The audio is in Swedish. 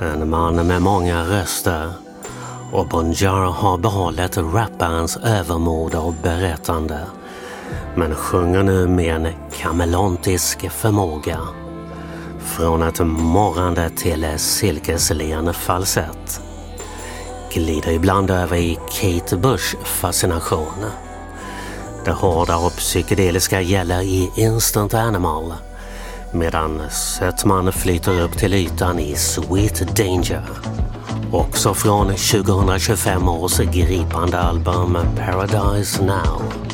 En man med många röster, och Bon Jovi har behållit rapparens övermod och berättande, men sjunger nu med en kameleontisk förmåga. Från ett morrande till silkeslen falsett. Glider ibland över i Kate Bush fascination. Det hårda och psykedeliska gäller i Instant Animal, medan sötman flyter upp till ytan i Sweet Danger. Också från 2025 års gripande album Paradise Now.